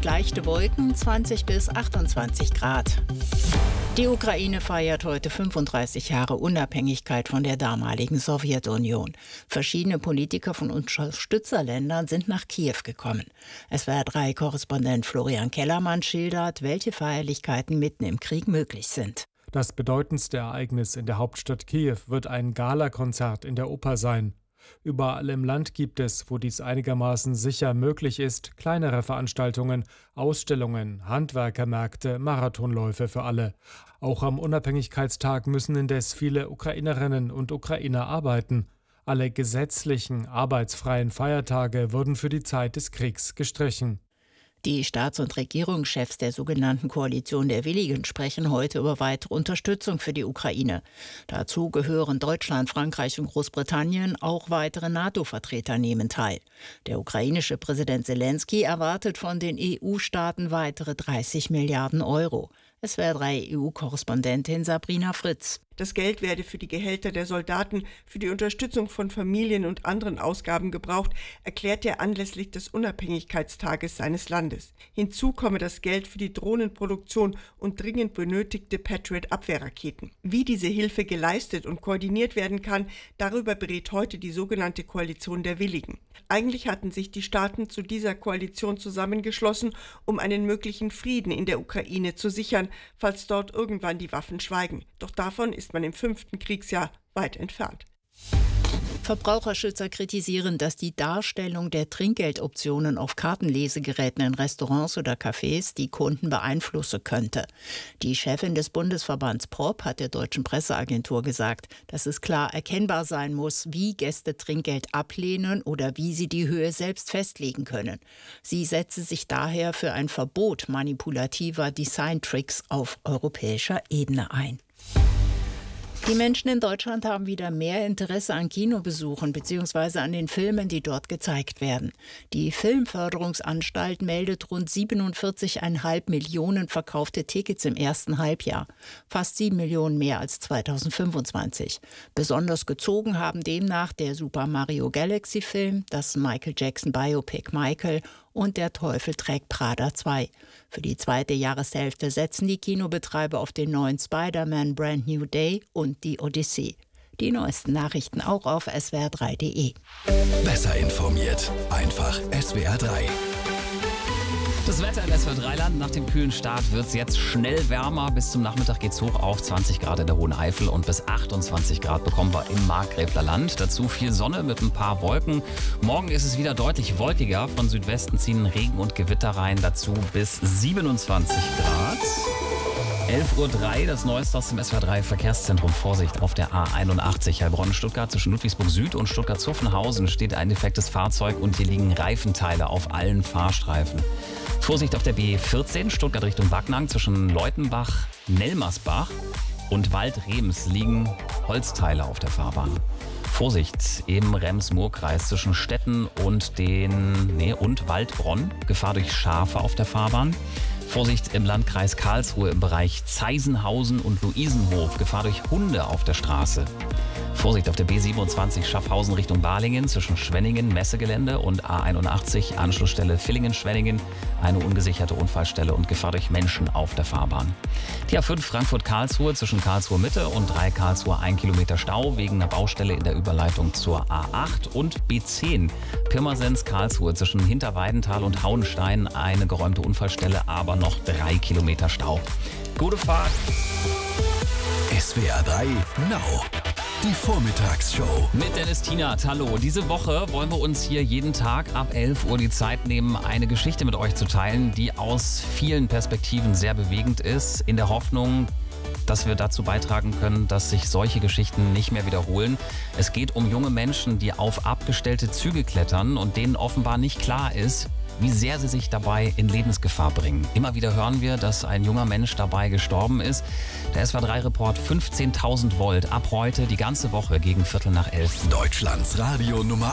leichte Wolken, 20 bis 28 Grad. Die Ukraine feiert heute 35 Jahre Unabhängigkeit von der damaligen Sowjetunion. Verschiedene Politiker von Unterstützerländern sind nach Kiew gekommen. SWR3-Korrespondent Florian Kellermann schildert, welche Feierlichkeiten mitten im Krieg möglich sind. Das bedeutendste Ereignis in der Hauptstadt Kiew wird ein Galakonzert in der Oper sein. Überall im Land gibt es, wo dies einigermaßen sicher möglich ist, kleinere Veranstaltungen, Ausstellungen, Handwerkermärkte, Marathonläufe für alle. Auch am Unabhängigkeitstag müssen indes viele Ukrainerinnen und Ukrainer arbeiten. Alle gesetzlichen, arbeitsfreien Feiertage wurden für die Zeit des Kriegs gestrichen. Die Staats- und Regierungschefs der sogenannten Koalition der Willigen sprechen heute über weitere Unterstützung für die Ukraine. Dazu gehören Deutschland, Frankreich und Großbritannien. Auch weitere NATO-Vertreter nehmen teil. Der ukrainische Präsident Selenskyj erwartet von den EU-Staaten weitere 30 Milliarden Euro. SWR3-EU-Korrespondentin Sabrina Fritz. Das Geld werde für die Gehälter der Soldaten, für die Unterstützung von Familien und anderen Ausgaben gebraucht, erklärt er anlässlich des Unabhängigkeitstages seines Landes. Hinzu komme das Geld für die Drohnenproduktion und dringend benötigte Patriot-Abwehrraketen. Wie diese Hilfe geleistet und koordiniert werden kann, darüber berät heute die sogenannte Koalition der Willigen. Eigentlich hatten sich die Staaten zu dieser Koalition zusammengeschlossen, um einen möglichen Frieden in der Ukraine zu sichern, falls dort irgendwann die Waffen schweigen. Doch davon ist man im 5. Kriegsjahr weit entfernt. Verbraucherschützer kritisieren, dass die Darstellung der Trinkgeldoptionen auf Kartenlesegeräten in Restaurants oder Cafés die Kunden beeinflussen könnte. Die Chefin des Bundesverbands PROP hat der deutschen Presseagentur gesagt, dass es klar erkennbar sein muss, wie Gäste Trinkgeld ablehnen oder wie sie die Höhe selbst festlegen können. Sie setze sich daher für ein Verbot manipulativer Designtricks auf europäischer Ebene ein. Die Menschen in Deutschland haben wieder mehr Interesse an Kinobesuchen bzw. an den Filmen, die dort gezeigt werden. Die Filmförderungsanstalt meldet rund 47,5 Millionen verkaufte Tickets im ersten Halbjahr. Fast 7 Millionen mehr als 2025. Besonders gezogen haben demnach der Super Mario Galaxy Film, das Michael Jackson Biopic Michael und Der Teufel trägt Prada 2. Für die zweite Jahreshälfte setzen die Kinobetreiber auf den neuen Spider-Man Brand New Day und die Odyssee. Die neuesten Nachrichten auch auf swr3.de. Besser informiert, einfach SWR3. Das Wetter in SWR3-Land. Nach dem kühlen Start wird es jetzt schnell wärmer. Bis zum Nachmittag geht es hoch auf 20 Grad in der Hohen Eifel und bis 28 Grad bekommen wir im Markgräfler Land. Dazu viel Sonne mit ein paar Wolken. Morgen ist es wieder deutlich wolkiger. Von Südwesten ziehen Regen und Gewitter rein. Dazu bis 27 Grad. 11:03 Uhr, das Neueste aus dem SWR3 Verkehrszentrum. Vorsicht auf der A81 Heilbronn-Stuttgart zwischen Ludwigsburg Süd und Stuttgart-Zuffenhausen steht ein defektes Fahrzeug und hier liegen Reifenteile auf allen Fahrstreifen. Vorsicht auf der B14 Stuttgart Richtung Backnang zwischen Leutenbach, Nelmersbach und Waldrems liegen Holzteile auf der Fahrbahn. Vorsicht im Rems-Murr-Kreis zwischen Stetten und Waldbronn. Gefahr durch Schafe auf der Fahrbahn. Vorsicht im Landkreis Karlsruhe im Bereich Zeisenhausen und Luisenhof. Gefahr durch Hunde auf der Straße. Vorsicht auf der B27 Schaffhausen Richtung Balingen zwischen Schwenningen, Messegelände und A81 Anschlussstelle Villingen-Schwenningen. Eine ungesicherte Unfallstelle und Gefahr durch Menschen auf der Fahrbahn. Die A5 Frankfurt-Karlsruhe zwischen Karlsruhe Mitte und 3 Karlsruhe 1 Kilometer Stau wegen einer Baustelle in der Überleitung zur A8 und B10 Pirmasens-Karlsruhe zwischen Hinterweidenthal und Hauenstein eine geräumte Unfallstelle, aber noch 3 Kilometer Stau. Gute Fahrt! SWR3 Now. Die Vormittagsshow. Mit Dennis Tienert, hallo. Diese Woche wollen wir uns hier jeden Tag ab 11 Uhr die Zeit nehmen, eine Geschichte mit euch zu teilen, die aus vielen Perspektiven sehr bewegend ist, in der Hoffnung, dass wir dazu beitragen können, dass sich solche Geschichten nicht mehr wiederholen. Es geht um junge Menschen, die auf abgestellte Züge klettern und denen offenbar nicht klar ist, wie sehr sie sich dabei in Lebensgefahr bringen. Immer wieder hören wir, dass ein junger Mensch dabei gestorben ist. Der SWR3-Report 15.000 Volt ab heute die ganze Woche gegen 11:15. Deutschlands Radio Nummer